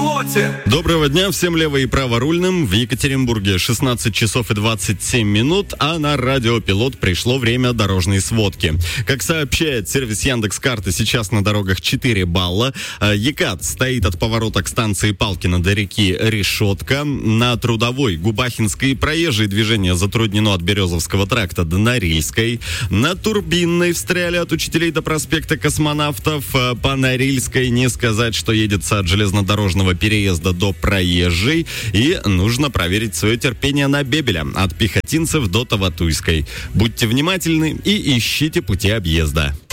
флоте. Доброго дня всем лево- и праворульным. В Екатеринбурге 16 часов и 27 минут, а на радио Пилот пришло время дорожной сводки. Как сообщает сервис Яндекс.Карты, сейчас на дорогах 4 балла. Екат стоит от поворота к станции Палкино до реки Решетка. На Трудовой, Губахинской и Проезжей движение затруднено от Березовского тракта до Норильской. На Турбинной встряли от Учителей до проспекта Космонавтов. По Норильской не сказать, что едется от железнодорожного переезда до Проезжей. И нужно проверить свое терпение на Бебеля от Пехотинцев до Таватуйской. Будьте внимательны и ищите пути объезда.